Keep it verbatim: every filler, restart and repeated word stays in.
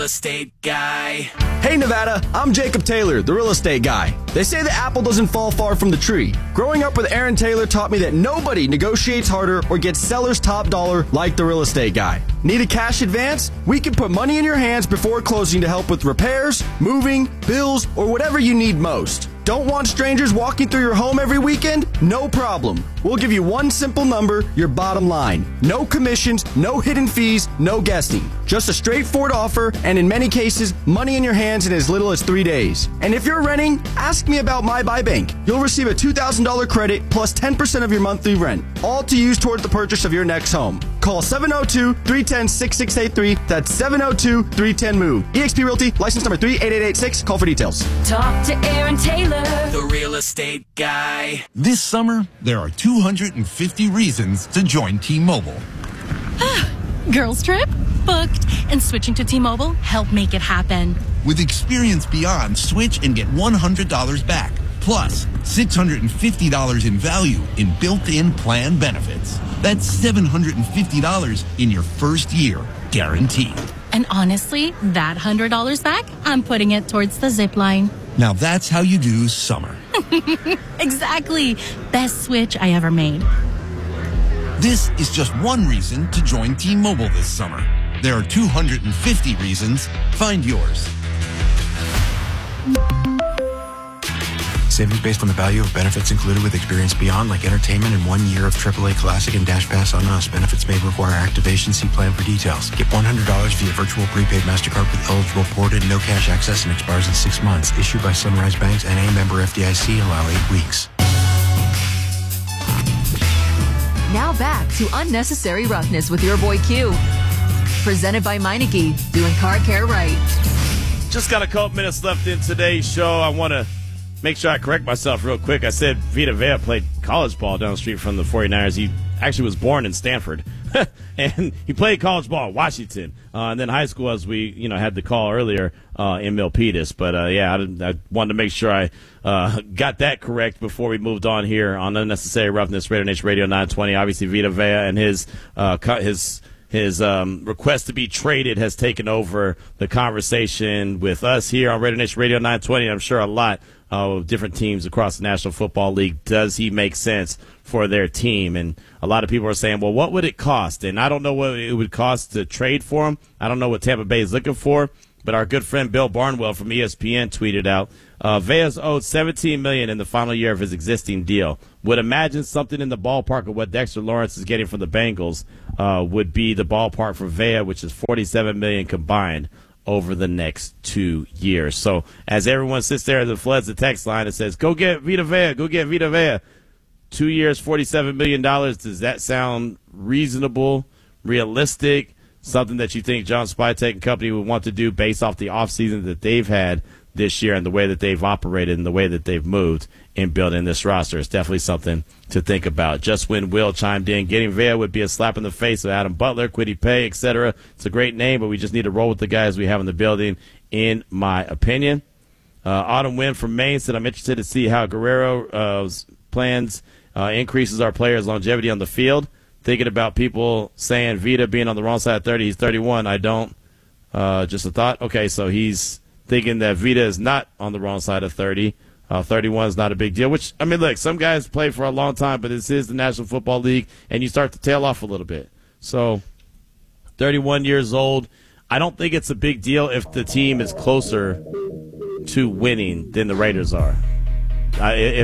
Estate guy. Hey Nevada, I'm Jacob Taylor, the real estate guy. They say the apple doesn't fall far from the tree. Growing up with Aaron Taylor taught me that nobody negotiates harder or gets seller's top dollar like the real estate guy. Need a cash advance? We can put money in your hands before closing to help with repairs, moving, bills, or whatever you need most. Don't want strangers walking through your home every weekend? No problem. We'll give you one simple number, your bottom line. No commissions, no hidden fees, no guessing. Just a straightforward offer, and in many cases, money in your hands in as little as three days. And if you're renting, ask me about My Buy Bank. You'll receive a two thousand dollars credit plus ten percent of your monthly rent, all to use toward the purchase of your next home. Call seven oh two, three one oh, six six eight three. That's seven oh two, three one oh, M O V E. eXp Realty, license number three eight eight eight six. Call for details. Talk to Aaron Taylor, the real estate guy. This summer, there are two hundred fifty reasons to join T-Mobile. Girls trip? Booked. And switching to T-Mobile helped make it happen. With Experience Beyond, switch and get one hundred dollars back. Plus, six hundred fifty dollars in value in built-in plan benefits. That's seven hundred fifty dollars in your first year, guaranteed. And honestly, that one hundred dollars back, I'm putting it towards the zip line. Now that's how you do summer. Exactly. Best switch I ever made. This is just one reason to join T-Mobile this summer. There are two hundred fifty reasons. Find yours. Savings based on the value of benefits included with Experience Beyond, like entertainment and one year of triple A Classic and Dash Pass on Us. Benefits may require activation. See plan for details. Get one hundred dollars via virtual prepaid MasterCard with eligible ported, no cash access, and expires in six months. Issued by Sunrise Banks, N A member F D I C. Allow eight weeks. Now back to Unnecessary Roughness with your boy Q. Presented by Meineke, doing car care right. Just got a couple minutes left in today's show. I want to make sure I correct myself real quick. I said Vita Vea played college ball down the street from the 49ers. He actually was born in Stanford. And he played college ball in Washington. Uh, and then high school, as we you know had the call earlier, uh, in Milpitas. But, uh, yeah, I, I wanted to make sure I uh, got that correct before we moved on here on Unnecessary Roughness, Radio Nation Radio nine twenty. Obviously, Vita Vea and his uh, his his um, request to be traded has taken over the conversation with us here on Radio Nation Radio nine twenty. I'm sure a lot of different teams across the National Football League. Does he make sense for their team? And a lot of people are saying, well, what would it cost? And I don't know what it would cost to trade for him. I don't know what Tampa Bay is looking for. But our good friend Bill Barnwell from E S P N tweeted out, uh, Vea's owed seventeen million dollars in the final year of his existing deal. Would imagine something in the ballpark of what Dexter Lawrence is getting from the Bengals uh, would be the ballpark for Vea, which is forty-seven million dollars combined over the next two years. So as everyone sits there and floods the text line and says, go get Vita Vea, go get Vita Vea. Two years, forty-seven million dollars. Does that sound reasonable, realistic, something that you think John Spytek and company would want to do based off the offseason that they've had this year and the way that they've operated and the way that they've moved in building this roster? It's definitely something to think about. Just when Will chimed in, getting Vea would be a slap in the face of Adam Butler, Kwity Paye, et cetera. It's a great name, but we just need to roll with the guys we have in the building, in my opinion. Uh, Autumn Wynn from Maine said, I'm interested to see how Guerrero's uh, plans uh, increases our players' longevity on the field. Thinking about people saying Vita being on the wrong side of thirty, he's thirty-one. I don't. Uh, just a thought. Okay, so he's thinking that Vita is not on the wrong side of thirty. Uh, thirty-one is not a big deal, which, I mean, look, some guys play for a long time, but this is the National Football League, and you start to tail off a little bit. So thirty-one years old, I don't think it's a big deal if the team is closer to winning than the Raiders are. Uh, if